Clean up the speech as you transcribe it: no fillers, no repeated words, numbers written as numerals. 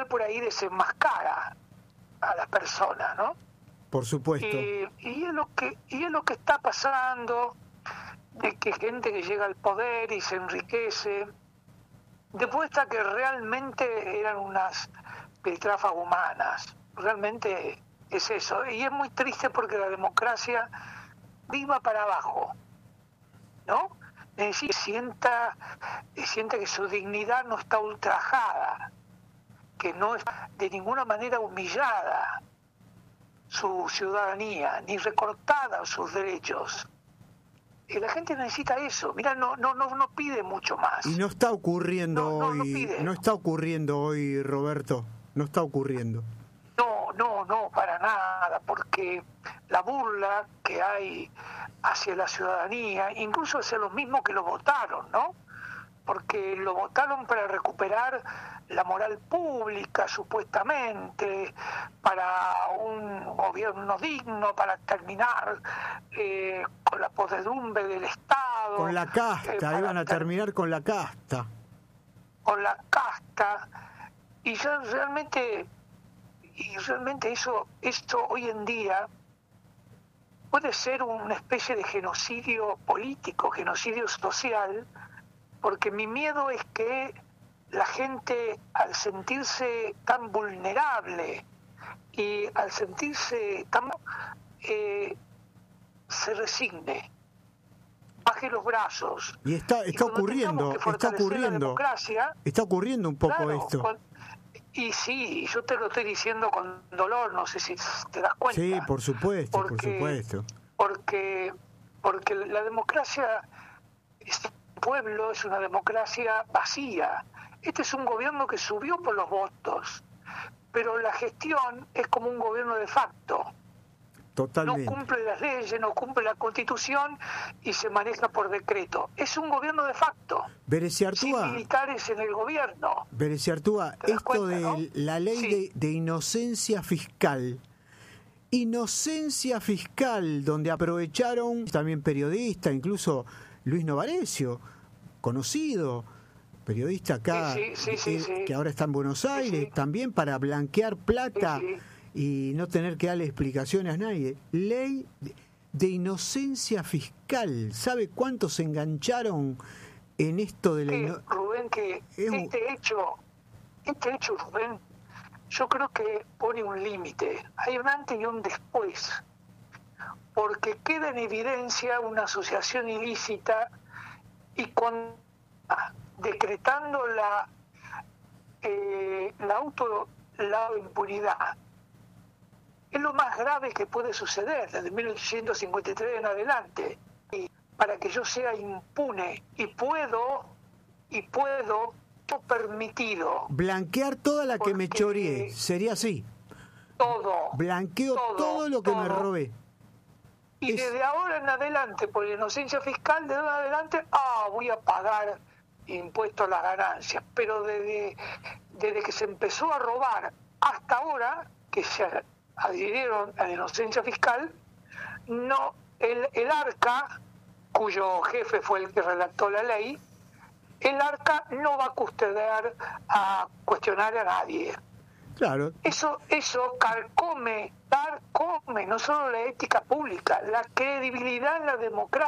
por ahí desenmascara a las personas, ¿no? Por supuesto. Y es lo que está pasando, de que gente que llega al poder y se enriquece, demuestra que realmente eran unas piltrafas humanas. Realmente es eso. Y es muy triste porque la democracia viva para abajo, ¿no? Es decir, sienta que su dignidad no está ultrajada, que no está de ninguna manera humillada su ciudadanía, ni recortada sus derechos. Y la gente necesita eso. Mira, no pide mucho más. Y no está ocurriendo hoy. No está ocurriendo hoy, Roberto. No está ocurriendo. No, para nada, porque la burla que hay hacia la ciudadanía, incluso hacia los mismos que lo votaron, ¿no? Porque lo votaron para recuperar la moral pública, supuestamente, para un gobierno digno, para terminar con la podredumbre del Estado. Con la casta, iban a terminar con la casta. Con la casta. Y yo realmente esto hoy en día puede ser una especie de genocidio político, genocidio social, porque mi miedo es que la gente, al sentirse tan vulnerable y al sentirse tan se resigne, baje los brazos. Y está ocurriendo un poco, claro, esto. Y sí, yo te lo estoy diciendo con dolor, no sé si te das cuenta. Sí, por supuesto. Porque la democracia, este pueblo es una democracia vacía. Este es un gobierno que subió por los votos, pero la gestión es como un gobierno de facto. Totalmente. No cumple las leyes, no cumple la Constitución y se maneja por decreto. Es un gobierno de facto. Bereciartúa, sin militares en el gobierno. Bereciartúa, esto cuenta, de, ¿no?, la ley sí, de inocencia fiscal. Inocencia fiscal, donde aprovecharon también periodistas, incluso Luis Novarecio, conocido periodista acá, que ahora está en Buenos Aires, también para blanquear plata y no tener que darle explicaciones a nadie. Ley de inocencia fiscal. ¿Sabe cuántos se engancharon en esto de la Rubén, que este hecho, Rubén, yo creo que pone un límite. Hay un antes y un después, porque queda en evidencia una asociación ilícita y decretando la impunidad. Es lo más grave que puede suceder desde 1853 en adelante. Y para que yo sea impune y puedo permitido blanquear toda la que me choreé, sería así. Todo. Blanqueo todo lo que me robé. Y desde ahora en adelante, por la inocencia fiscal, de ahora en adelante, voy a pagar impuestos a las ganancias. Pero desde que se empezó a robar hasta ahora, que se adhirieron a la inocencia fiscal, no, el ARCA, cuyo jefe fue el que redactó la ley, el ARCA no va a cuestionar a nadie. Claro. Eso carcome no solo la ética pública, la credibilidad en la democracia.